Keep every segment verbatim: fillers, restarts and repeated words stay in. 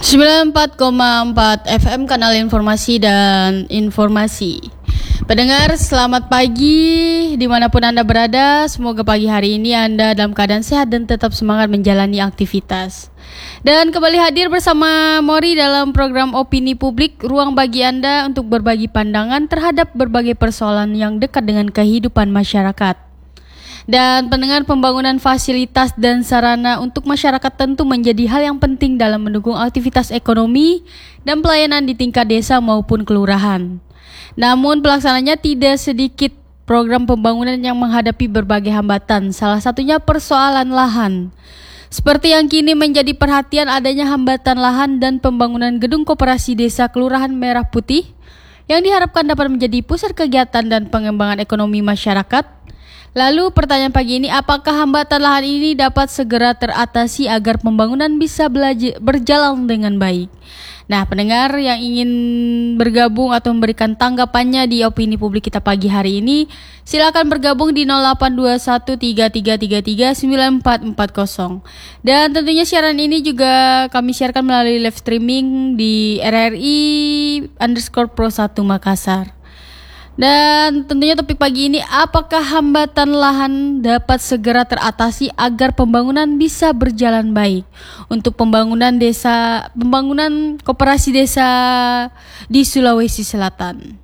sembilan puluh empat koma empat F M Kanal Informasi dan Informasi. Pendengar, selamat pagi dimanapun Anda berada. Semoga pagi hari ini Anda dalam keadaan sehat dan tetap semangat menjalani aktivitas. Dan kembali hadir bersama Mori dalam program Opini Publik, ruang bagi Anda untuk berbagi pandangan terhadap berbagai persoalan yang dekat dengan kehidupan masyarakat. Dan pendengar, pembangunan fasilitas dan sarana untuk masyarakat tentu menjadi hal yang penting dalam mendukung aktivitas ekonomi dan pelayanan di tingkat desa maupun kelurahan. Namun pelaksananya tidak sedikit program pembangunan yang menghadapi berbagai hambatan, salah satunya persoalan lahan. Seperti yang kini menjadi perhatian adanya hambatan lahan dan pembangunan gedung koperasi desa Kelurahan Merah Putih yang diharapkan dapat menjadi pusat kegiatan dan pengembangan ekonomi masyarakat. Lalu pertanyaan pagi ini, apakah hambatan lahan ini dapat segera teratasi agar pembangunan bisa belaja- berjalan dengan baik? Nah, pendengar yang ingin bergabung atau memberikan tanggapannya di opini publik kita pagi hari ini, silakan bergabung di nol delapan dua satu tiga tiga tiga tiga sembilan empat empat nol. Dan tentunya siaran ini juga kami siarkan melalui live streaming di R R I underscore Pro satu Makassar. Dan tentunya topik pagi ini, apakah hambatan lahan dapat segera teratasi agar pembangunan bisa berjalan baik untuk pembangunan desa, pembangunan koperasi desa di Sulawesi Selatan.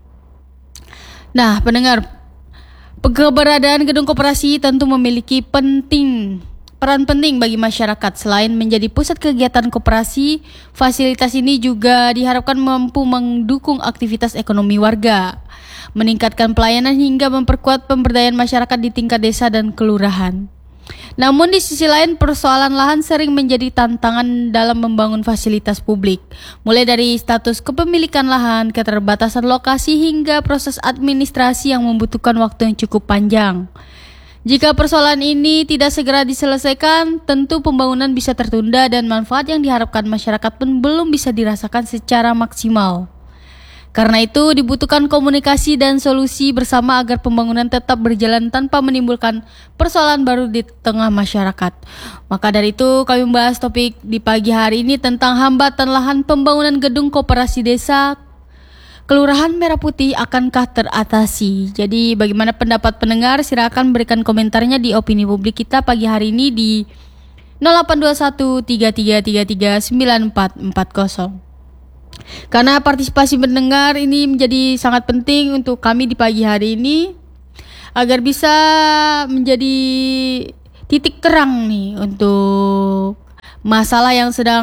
Nah, pendengar, keberadaan gedung koperasi tentu memiliki penting peran penting bagi masyarakat. Selain menjadi pusat kegiatan koperasi, fasilitas ini juga diharapkan mampu mendukung aktivitas ekonomi warga, meningkatkan pelayanan hingga memperkuat pemberdayaan masyarakat di tingkat desa dan kelurahan. Namun di sisi lain, persoalan lahan sering menjadi tantangan dalam membangun fasilitas publik, mulai dari status kepemilikan lahan, keterbatasan lokasi, hingga proses administrasi yang membutuhkan waktu yang cukup panjang. Jika persoalan ini tidak segera diselesaikan, tentu pembangunan bisa tertunda dan manfaat yang diharapkan masyarakat pun belum bisa dirasakan secara maksimal. Karena itu dibutuhkan komunikasi dan solusi bersama agar pembangunan tetap berjalan tanpa menimbulkan persoalan baru di tengah masyarakat. Maka dari itu kami membahas topik di pagi hari ini tentang hambatan lahan pembangunan gedung koperasi desa Kelurahan Merah Putih akankah teratasi. Jadi bagaimana pendapat pendengar? Silakan berikan komentarnya di opini publik kita pagi hari ini di nol delapan dua satu tiga tiga tiga tiga sembilan empat empat nol. Karena partisipasi pendengar ini menjadi sangat penting untuk kami di pagi hari ini agar bisa menjadi titik terang nih untuk masalah yang sedang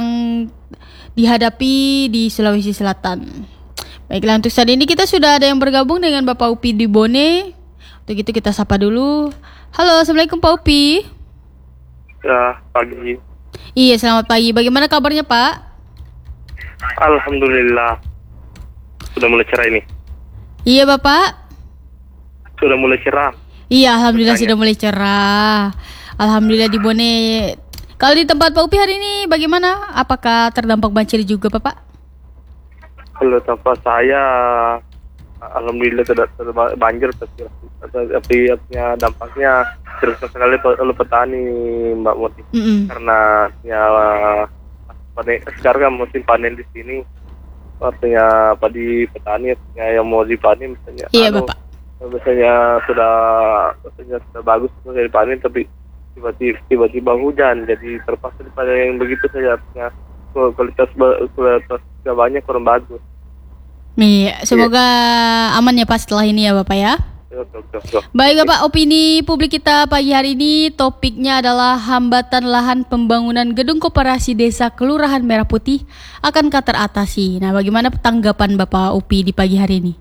dihadapi di Sulawesi Selatan. Baiklah, untuk saat ini kita sudah ada yang bergabung dengan Bapak Upi di Bone. Untuk itu kita sapa dulu. Halo, Assalamualaikum Pak Upi. Ya, pagi. Iya, selamat pagi. Bagaimana kabarnya Pak? Alhamdulillah. Sudah mulai cerah ini. Iya Bapak. Sudah mulai cerah. Iya, Alhamdulillah Bertanya. sudah mulai cerah. Alhamdulillah di Bone. Kalau di tempat Pak Upi hari ini bagaimana? Apakah terdampak banjir juga Bapak? Kalau tempat saya, alhamdulillah tidak tidak banjir, tapi tapi artinya dampaknya terus sekali oleh petani Mbak Moti. Mm-mm. Karena ya panen, sekarang kan musim panen di sini, artinya padi petani artinya yang mau dipanen misalnya. Iya anu, Bapak. Biasanya sudah biasanya sudah bagus sudah dipanen, tapi tiba-tiba tiba-tiba hujan, jadi terpaksa dipanen yang begitu saja, artinya kualitas kualitas gak banyak, kurang bagus. Iya, semoga aman ya Pak setelah ini ya Bapak ya. Baik Bapak, opini publik kita pagi hari ini topiknya adalah hambatan lahan pembangunan gedung koperasi desa Kelurahan Merah Putih akankah teratasi. Nah, bagaimana tanggapan Bapak Upi di pagi hari ini?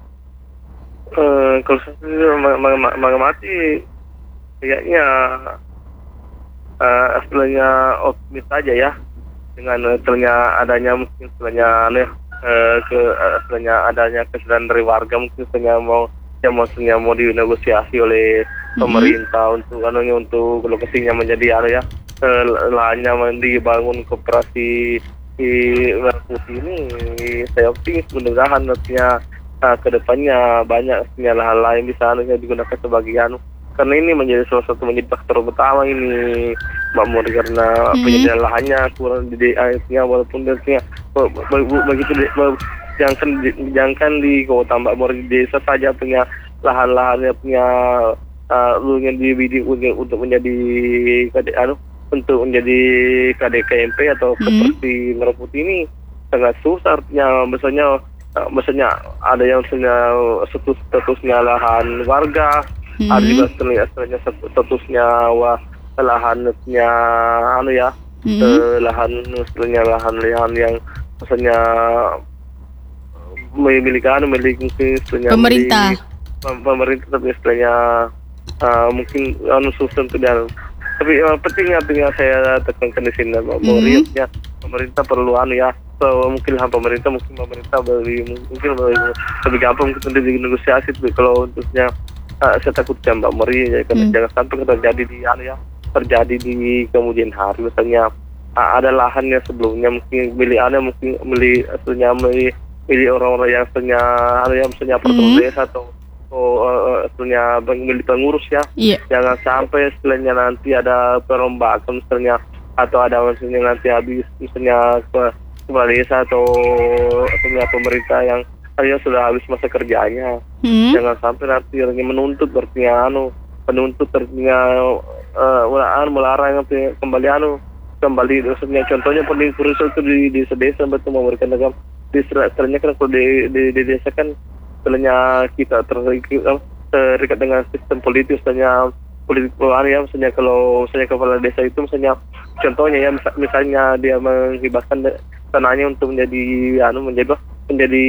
Uh, kalau saya mengamati kayaknya uh, sebenarnya optimis saja ya, dengan setelahnya adanya mungkin setelahnya aneh uh, ke uh, setelahnya adanya kesadaran dari warga, mungkin setelahnya mau yang maksudnya mau dinegosiasi oleh mm-hmm. pemerintah untuk anunya untuk lokasinya menjadi anu ya, uh, lahannya dibangun koperasi di Merah Putih ini. Saya optimis mudah-mudahan nantinya uh, kedepannya banyak lahan lain bisa anunya digunakan sebagai anu, karena ini menjadi salah satu menjadi faktor utama ini Mbak Muri, karena Mm-hmm. penyediaan lahannya kurang di airnya, walaupun biasanya be- be- be- begitu di- be- jangan di, jangan di kota Mbak Muri, di desa saja punya lahan-lahannya, punya uh, yang dibidik untuk untuk menjadi kade, anu, untuk menjadi K D K M P atau Mm-hmm. seperti Merah Putih ini sangat susah. Artinya misalnya uh, misalnya ada yang misalnya status statusnya lahan warga, Mm-hmm. ada juga istilahnya statusnya wah lahannya anu ya, Mm-hmm. eh, lahan istilahnya lahan-lahan yang misalnya memiliki anu memiliki istilahnya Pemerintah. milik pem- pemerintah, tapi istilahnya uh, mungkin anu susah untuk dia. Tapi uh, penting artinya saya tekankan di sini Mbak Muri, Mhm. ya pemerintah perlu anu ya, so, mungkin lah pemerintah mungkin pemerintah beri mungkin lebih, lebih gampang untuk negosiasi. Tapi kalau untuknya uh, saya takutkan Mbak Muri ya, karena Hmm. jangan sampai terjadi di anu ya, terjadi di kemudian hari misalnya uh, ada lahan yang sebelumnya mungkin milik anda, mungkin milik aslinya milik milik orang-orang yang aslinya anu ya, misalnya pertemuan Hmm. desa atau Oh, uh, istilahnya milik pengurus ya. Iya. Jangan sampai istilahnya nanti ada perombakan misalnya, atau ada misalnya nanti habis misalnya ke kepala desa atau istilahnya pemerintah yang yang sudah habis masa kerjanya. Hmm. Jangan sampai nanti artinya menuntut artinya anu menuntut artinya uh, melarang melarang artinya kembali anu kembali maksudnya contohnya pending kurus itu di di desa betul memberikan dalam di istilahnya kan kalau di, di, di desa kan setelahnya kita terikat, terikat dengan sistem politik, misalnya politik perubahan ya, misalnya kalau misalnya kepala desa itu misalnya contohnya ya mis- misalnya dia menghibahkan de- tanahnya untuk menjadi anu menjadi menjadi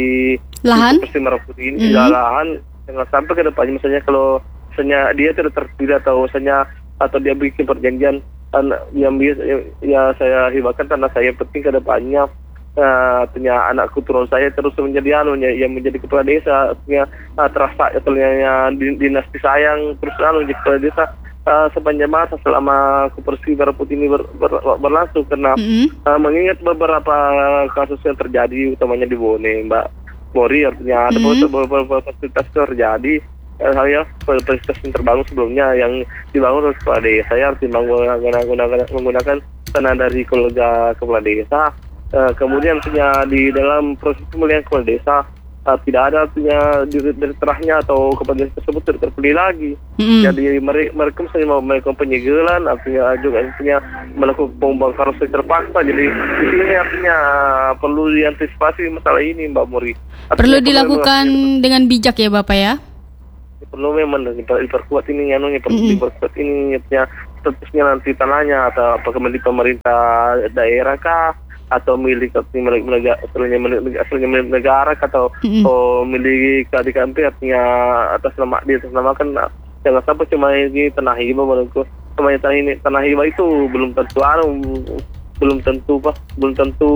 Lahan? seperti Merah Putih ini, Mhm. lahan jangan sampai ke depannya misalnya kalau misalnya dia tidak terpilih atau misalnya atau dia bikin perjanjian tanah yang biasa ya, ya saya hibahkan tanah saya penting ke depannya. Uh, artinya anak keturunan saya terus menjadi anu yang menjadi kepala desa, artinya uh, terasa artinya dinasti sayang terus anu jadi kepala desa uh, sepanjang masa selama Koperasi Merah Putih ini ber, ber, berlangsung, karena Mm-hmm. uh, mengingat beberapa kasus yang terjadi utamanya di Bone Mbak Muri, artinya ada Mm-hmm. beberapa fasilitas terjadi hal ya fasilitas yang terbangun sebelumnya yang dibangun oleh kepala desa ya, artinya menggunakan menggunakan tanah dari keluarga kepala desa. Uh, kemudian artinya di dalam proses pemilihan kepala desa uh, tidak ada artinya dari, dari terahnya atau kepala desa tersebut tidak terpilih lagi. Mm-hmm. Jadi mereka, mereka misalnya mau melakukan penyegelan, artinya juga artinya melakukan pembongkaran secara terpaksa. Jadi di sini artinya uh, perlu diantisipasi masalah ini Mbak Muri. Artinya Perlu dilakukan artinya, dengan bijak ya Bapak ya. perlu memang diper- diperkuat ini anunya perlu Mm-mm. diperkuat ini artinya statusnya nanti tanahnya atau apakah milik pemerintah daerah kah atau milik milik milik aslinya milik aslinya milik negara kah, atau Mm-mm. oh, milik K D K M P artinya atas nama dia atas nama kan jangan sampai cuma ini tanah hibah menurutku. Cuma tanah ini tanah hibah itu belum tentu anu belum tentu apa belum tentu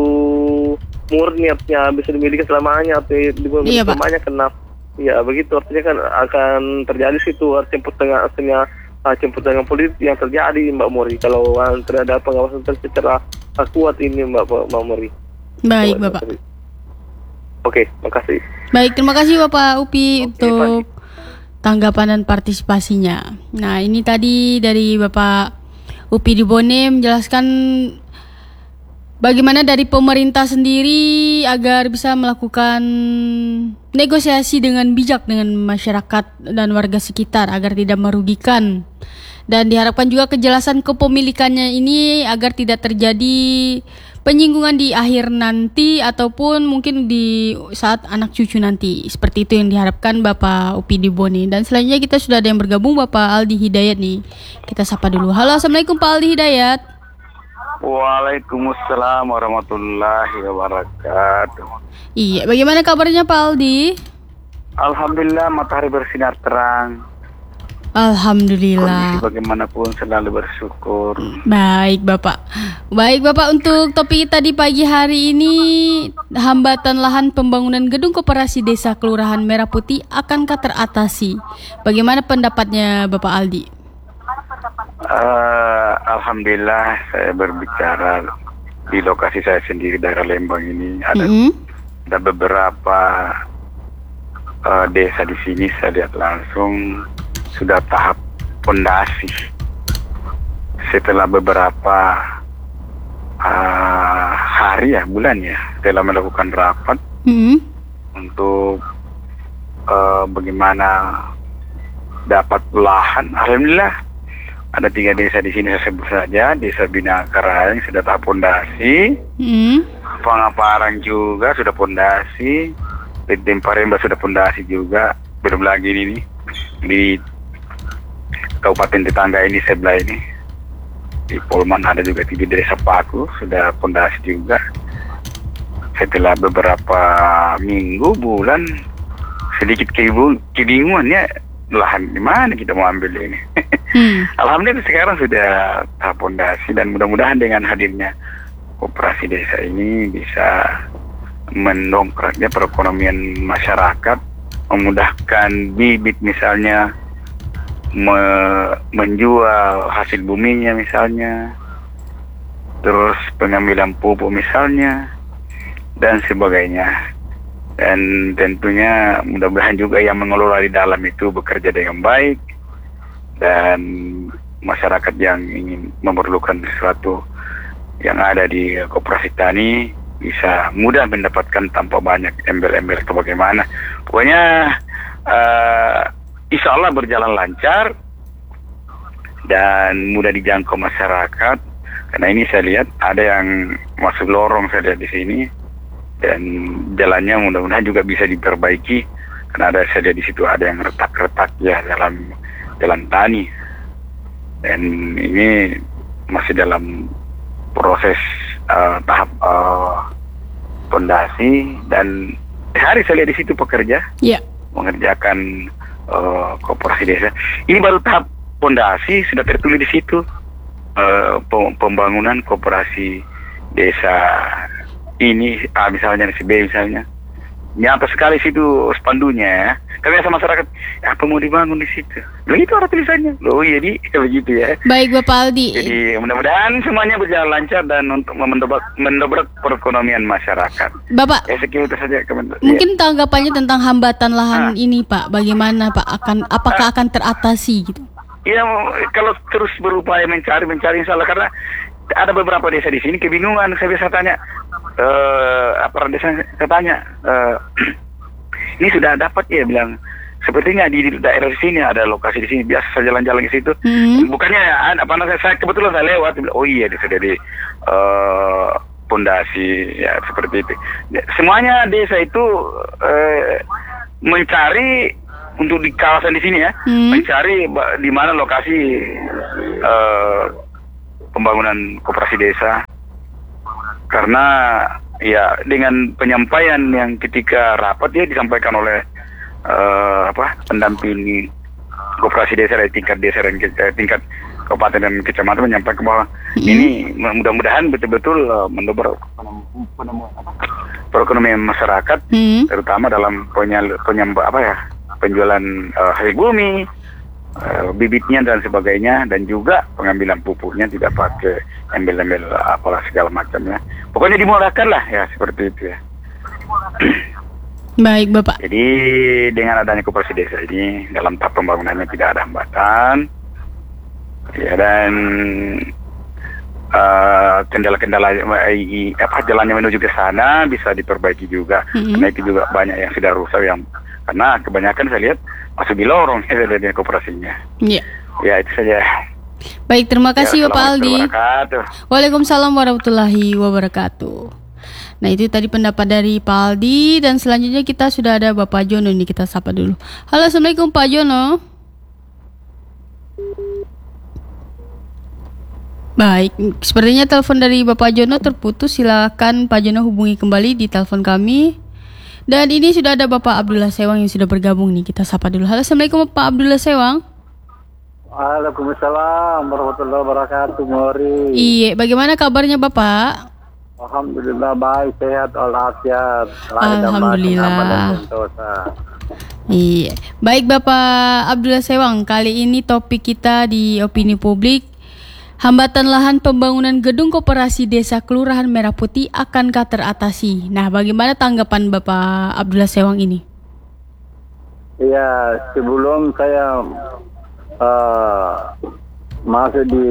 murni artinya bisa dimiliki selamanya atau dimiliki Iya, Pak. selamanya, karena ya begitu artinya kan akan terjadi situ artinya pertengahan artinya campur tangan politik yang terjadi Mbak Muri kalau uh, tidak ada pengawasan secara uh, kuat ini Mbak Mbak Muri. Baik Bapak. Oke, makasih. Baik, terima kasih Bapak Upi Oke, untuk tanggapan dan partisipasinya. Nah, ini tadi dari Bapak Upi di Bone menjelaskan bagaimana dari pemerintah sendiri agar bisa melakukan negosiasi dengan bijak dengan masyarakat dan warga sekitar agar tidak merugikan. Dan diharapkan juga kejelasan kepemilikannya ini agar tidak terjadi penyinggungan di akhir nanti ataupun mungkin di saat anak cucu nanti. Seperti itu yang diharapkan Bapak Upi di Bone. Dan selanjutnya kita sudah ada yang bergabung, Bapak Aldi Hidayat nih. Kita sapa dulu. Halo, Assalamualaikum Pak Aldi Hidayat. Waalaikumsalam warahmatullahi wabarakatuh. Iya, bagaimana kabarnya Pak Aldi? Alhamdulillah matahari bersinar terang. Alhamdulillah. Kondisi bagaimanapun selalu bersyukur. Baik Bapak. Baik Bapak, untuk topik tadi pagi hari ini, hambatan lahan pembangunan gedung koperasi desa Kelurahan Merah Putih akankah teratasi? Bagaimana pendapatnya Bapak Aldi? Uh, Alhamdulillah saya berbicara di lokasi saya sendiri daerah Lembang ini ada, Mm-hmm. ada beberapa uh, desa di sini saya lihat langsung sudah tahap pondasi setelah beberapa uh, hari ya, bulan ya, telah melakukan rapat Hmm. untuk uh, bagaimana dapat lahan. Alhamdulillah ada tiga desa di sini saya sebut saja. Desa Binakarang sudah tahap pondasi, Hmm. Pangaparang juga sudah pondasi, Lenteng Paremba sudah pondasi juga. Belum lagi ini di kabupaten tetangga ini sebelah ini di Polman ada juga di desa Paku sudah pondasi juga. Setelah beberapa minggu, bulan, sedikit kebingungan, kebingungan ya, lahan di mana kita mau ambil ini. Hmm. Alhamdulillah sekarang sudah tahap pondasi dan mudah-mudahan dengan hadirnya koperasi desa ini bisa mendongkraknya perekonomian masyarakat, memudahkan bibit misalnya, me- menjual hasil buminya misalnya, terus pengambilan pupuk misalnya, dan sebagainya. Dan tentunya mudah-mudahan juga yang mengelola di dalam itu bekerja dengan baik, dan masyarakat yang ingin memerlukan sesuatu yang ada di koperasi tani bisa mudah mendapatkan tanpa banyak embel-embel atau bagaimana. Pokoknya uh, insya Allah berjalan lancar dan mudah dijangkau masyarakat. Karena ini saya lihat ada yang masuk lorong saya lihat di sini, dan jalannya mudah-mudahan juga bisa diperbaiki. Karena ada saya lihat di situ ada yang retak-retak ya dalam jalan tani, dan ini masih dalam proses uh, tahap uh, pondasi. Dan hari saya lihat di situ pekerja Ya. mengerjakan uh, koperasi desa. Ini baru tahap pondasi, sudah tertulis di situ uh, pembangunan koperasi desa ini, A misalnya, si B misalnya. Nyata sekali situ spandunya ya. Kami sama masyarakat, apa mau dibangun di situ? Loh itu ada tulisannya. Loh iya di begitu ya. Baik Bapak Aldi. Jadi mudah-mudahan semuanya berjalan lancar dan untuk mendobrak, mendobrak perekonomian masyarakat. Bapak, Ya sekian itu saja komentar. mungkin tanggapannya tentang hambatan lahan Ah. ini Pak, bagaimana Pak, akan apakah akan teratasi gitu? Ya kalau terus berupaya mencari mencari insya Allah, karena ada beberapa desa di sini kebingungan. Saya biasa tanya, eh apa desa saya tanya, eh, ini sudah dapat ya, bilang sepertinya di, di daerah di sini ada lokasi di sini, biasa saya jalan-jalan ke situ. Hmm. Bukannya apa namanya, saya kebetulan saya lewat, oh iya di sudah di eh, pondasi ya seperti itu. Semuanya desa itu eh, mencari untuk di kawasan di sini ya, Hmm. mencari ba- di mana lokasi eh, pembangunan koperasi desa. Karena ya dengan penyampaian yang ketika rapat ya disampaikan oleh eh, apa pendamping koperasi desa dari tingkat desa dan ke- eh, tingkat kabupaten dan kecamatan, menyampaikan bahwa Hmm. ini mudah-mudahan betul-betul uh, mendobrak perekonomian masyarakat, Hmm. terutama dalam penyal, penyamba, apa ya, penjualan uh, hasil bumi, uh, bibitnya dan sebagainya, dan juga pengambilan pupuknya tidak pakai embel-embel apalah segala macamnya. Pokoknya dimudahkan lah ya, seperti itu ya. Baik Bapak. Jadi dengan adanya koperasi desa ini dalam tahap pembangunannya tidak ada hambatan ya, dan uh, kendala-kendala uh, apa jalannya menuju ke sana bisa diperbaiki juga. Mm-hmm. Karena itu juga banyak yang sudah rusak, yang karena kebanyakan saya lihat masuk di lorong ya dari koperasinya. Ya. Ya itu saja. Baik, terima kasih Ya, Bapak Aldi. Assalamualaikum warahmatullahi wabarakatuh. Waalaikumsalam warahmatullahi wabarakatuh. Nah itu tadi pendapat dari Pak Aldi, dan selanjutnya kita sudah ada Bapak Jono, ini kita sapa dulu. Halo, Assalamualaikum Pak Jono. Baik, sepertinya telepon dari Bapak Jono terputus. Silakan Pak Jono hubungi kembali di telepon kami. Dan ini sudah ada Bapak Abdullah Sewang yang sudah bergabung nih, kita sapa dulu. Halo, Assalamualaikum Pak Abdullah Sewang. Waalaikumsalam warahmatullahi wabarakatuh, Mori. Iya, bagaimana kabarnya Bapak? Alhamdulillah baik, sehat, walafiat. Alhamdulillah. Iya, baik Bapak Abdullah Sewang. Kali ini topik kita di opini publik, hambatan lahan pembangunan gedung koperasi desa Kelurahan Merah Putih akankah teratasi? Nah, bagaimana tanggapan Bapak Abdullah Sewang ini? Iya, sebelum saya uh, masuk di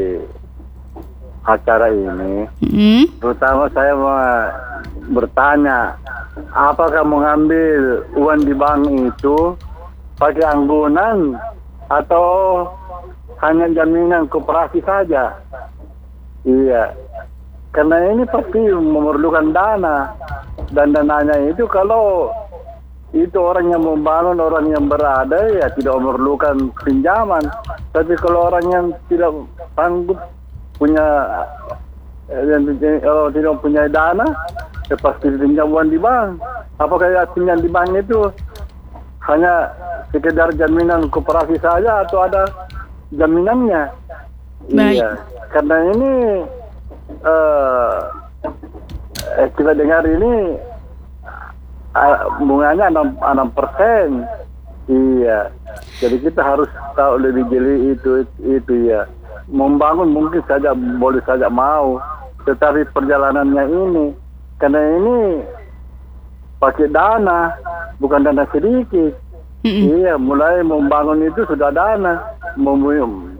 acara ini, Mm-hmm. terutama saya mau bertanya, apakah mengambil uang di bank itu pakai anggunan atau hanya jaminan koperasi saja? Iya, karena ini pasti memerlukan dana, dan dananya itu kalau itu orang yang membangun, orang yang berada, ya tidak memerlukan pinjaman. Tapi kalau orang yang tidak sanggup punya, eh, kalau tidak punya dana, ya pasti pinjam uang di bank. Apakah ya pinjam di bank itu hanya sekedar jaminan koperasi saja atau ada jaminannya? Baik. Iya, karena ini eh, eh, kita dengar ini eh, bunganya enam persen. Iya, jadi kita harus tahu lebih jeli itu itu ya. Membangun mungkin saja boleh saja mau, tetapi perjalanannya ini, karena ini pakai dana, bukan dana sedikit. Mm-mm. Iya, mulai membangun itu sudah dana, Mem-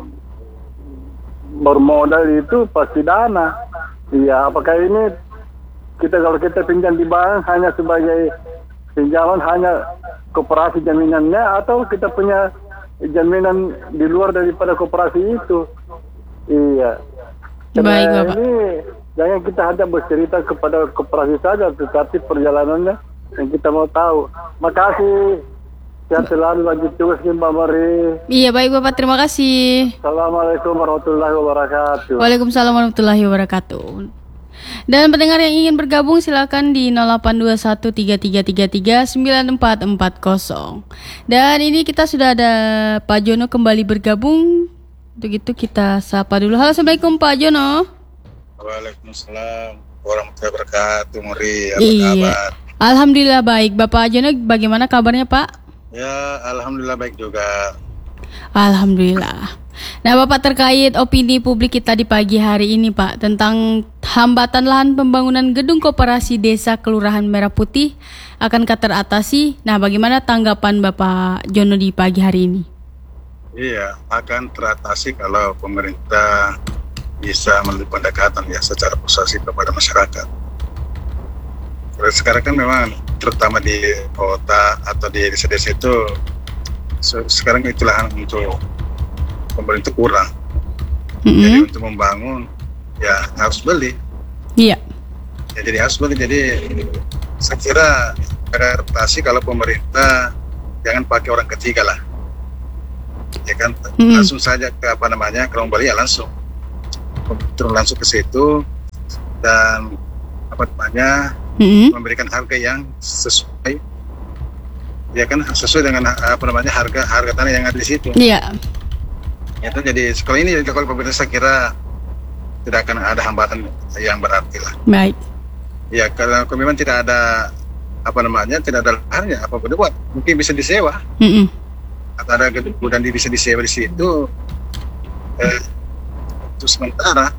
bermodal itu pasti dana. Iya, apakah ini kita kalau kita pinjam di bank hanya sebagai pinjaman, hanya koperasi jaminannya, atau kita punya jaminan di luar daripada koperasi itu? Iya. Baik, Karena Bapak. ini jangan kita hanya bercerita kepada koperasi saja, tetapi perjalanannya yang kita mau tahu. Makasih. Sehat selalu, lanjut tugas Mbak Mari. Iya, baik Bapak, terima kasih. Assalamualaikum warahmatullahi wabarakatuh. Waalaikumsalam warahmatullahi wabarakatuh. Dan pendengar yang ingin bergabung silakan di nol delapan dua satu tiga tiga tiga tiga sembilan empat empat nol. Dan ini kita sudah ada Pak Jono kembali bergabung. Untuk itu kita sapa dulu. Halo, Assalamualaikum Pak Jono. Waalaikumsalam warahmatullahi wabarakatuh. Muri, apa Iya. kabar? Alhamdulillah baik. Bapak Jono bagaimana kabarnya Pak? Ya, alhamdulillah baik juga. Alhamdulillah. Nah Bapak, terkait opini publik kita di pagi hari ini Pak tentang hambatan lahan pembangunan gedung koperasi desa Kelurahan Merah Putih akankah teratasi? Nah bagaimana tanggapan Bapak Jono di pagi hari ini? Iya, akan teratasi kalau pemerintah bisa melalui pendekatan ya secara persuasif kepada masyarakat. Karena sekarang kan memang terutama di kota atau di desa-desa itu se- sekarang itu lahan untuk pemerintah kurang. Mm-hmm. Jadi untuk membangun ya harus beli. Iya. Ya, jadi harus beli. Jadi saya kira ada adaptasi kalau pemerintah jangan pakai orang ketiga lah. Ya kan, Hmm. langsung saja ke apa namanya, kalau beli ya langsung turun langsung ke situ dan apa namanya Mm-hmm. memberikan harga yang sesuai, ya kan, sesuai dengan apa namanya harga harga tanah yang ada di situ. Iya. Itu jadi kalau ini kalau pemerintah saya kira tidak akan ada hambatan yang berarti lah. Baik. Ya kalau kalau memang tidak ada apa namanya tidak ada lahannya apa boleh buat, mungkin bisa disewa. Mm-hmm. Atau ada gedung dan bisa disewa di situ eh, untuk sementara.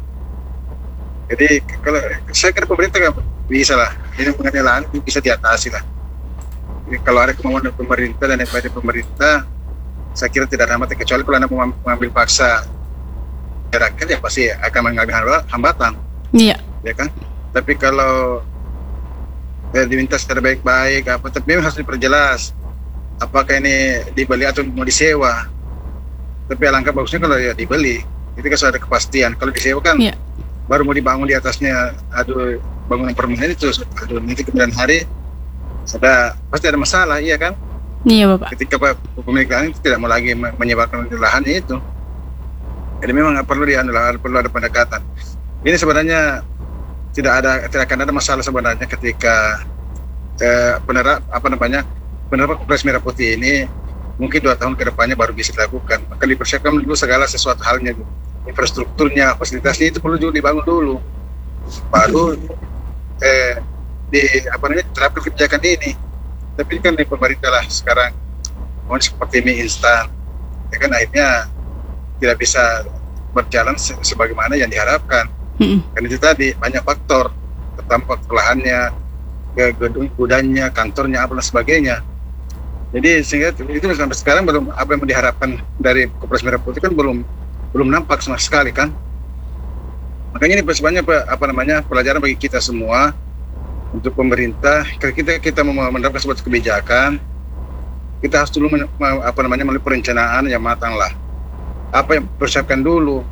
Jadi kalau saya kira pemerintah kan bisa lah, ini mengenai lahan bisa diatasi lah. Jadi, kalau ada kemauan dari pemerintah dan dari pemerintah, saya kira tidak ada hambatan, kecuali kalau anda mau mengambil paksa masyarakat ya pasti akan mengalami hambatan, Iya. ya kan. Tapi kalau eh, diminta secara baik-baik, apa, tapi memang harus diperjelas apakah ini dibeli atau mau disewa. Tapi alangkah bagusnya kalau ya dibeli, itu kan sudah ada kepastian. Kalau disewa kan Iya. baru mau dibangun di atasnya, aduh bangunan permanen itu, aduh nanti kemudian hari ada pasti ada masalah, iya kan? Iya Bapak. Ketika pemilik lahan itu tidak mau lagi menyebarkan lahannya itu. Jadi memang perlu di perlu ada pendekatan. Ini sebenarnya tidak ada tidak akan ada masalah sebenarnya ketika eh, penerap apa namanya penerapan Koperasi Merah Putih ini mungkin dua tahun ke depannya baru bisa dilakukan. Maka dipersiapkan dulu segala sesuatu halnya, infrastrukturnya, fasilitasnya itu perlu juga dibangun dulu. Baru eh, di apa namanya terapkan kebijakan ini. Tapi kan di pemerintah lah sekarang mau seperti mie instan, ya kan akhirnya tidak bisa berjalan se- sebagaimana yang diharapkan. Mm-mm. Kan itu tadi banyak faktor, pertama faktor lahannya, ke gedung gudangnya, kantornya, apa dan sebagainya. Jadi sehingga itu sampai sekarang belum apa yang diharapkan dari Koperasi Merah Putih kan belum belum nampak sama sekali kan. Makanya ini sebenarnya apa namanya pelajaran bagi kita semua untuk pemerintah. Kalau kita kita mau menerapkan sebuah kebijakan, kita harus dulu men, apa namanya melalui perencanaan yang matang lah. Apa yang persiapkan dulu,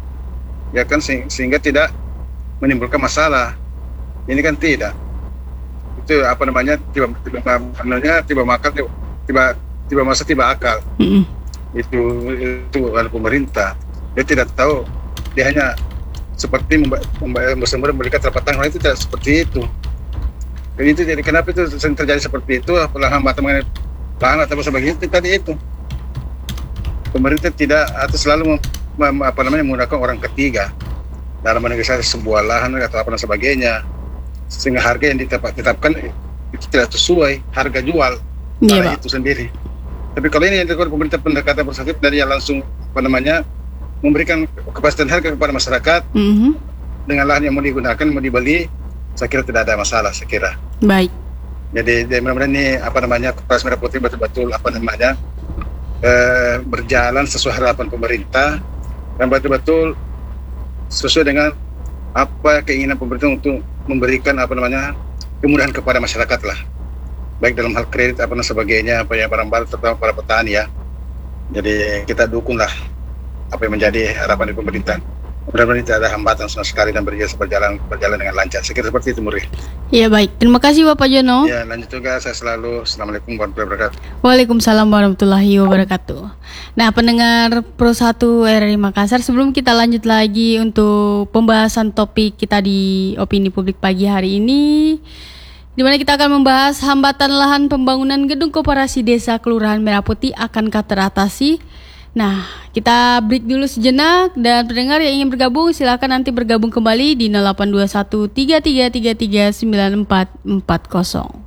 ya kan sehingga tidak menimbulkan masalah. Ini kan tidak. Itu apa namanya tiba tiba namanya tiba makar tiba tiba masa tiba akal. Mm-hmm. Itu itu pemerintah. Dia tidak tahu, dia hanya seperti bersumber memberikan telapak tangan, itu tidak seperti itu. Jadi itu jadi kenapa itu sering terjadi seperti itu, apalagi hambatan mengenai lahan atau sebagainya itu tadi itu. Pemerintah tidak atau selalu mem, mem, apa namanya menggunakan orang ketiga dalam menegosiasi sebuah lahan atau apa dan sebagainya, sehingga harga yang ditetapkan itu tidak sesuai harga jual yeah, itu sendiri. Tapi kalau ini yang dilakukan pemerintah pendekatan perspektif dari yang langsung apa namanya memberikan kepastian harga kepada masyarakat mm-hmm. dengan lahan yang mau digunakan, mau dibeli, saya kira tidak ada masalah, saya kira. Baik. Jadi, jadi mudah-mudahan ini apa namanya Koperasi Merah Putih betul-betul apa namanya eh, berjalan sesuai harapan pemerintah dan betul-betul sesuai dengan apa keinginan pemerintah untuk memberikan apa namanya kemudahan kepada masyarakat lah, baik dalam hal kredit apa dan sebagainya, apa yang barang-barang terutama para petani ya. Jadi kita dukunglah apa yang menjadi harapan dari pemerintah. Mudah-mudahan tidak ada hambatan sama sekali dan berjalan berjalan dengan lancar. Saya kira seperti itu, Muri. Iya baik, terima kasih Bapak Jono. Ya lanjut juga, saya selalu Assalamualaikum warahmatullahi wabarakatuh. Waalaikumsalam warahmatullahi wabarakatuh. Nah pendengar Pro satu R R I Makassar, sebelum kita lanjut lagi untuk pembahasan topik kita di Opini Publik pagi hari ini, di mana kita akan membahas hambatan lahan pembangunan gedung koperasi desa Kelurahan Merah Putih akankah teratasi. Nah, kita break dulu sejenak dan pendengar yang ingin bergabung silakan nanti bergabung kembali di nol delapan dua satu tiga tiga tiga tiga sembilan empat empat nol.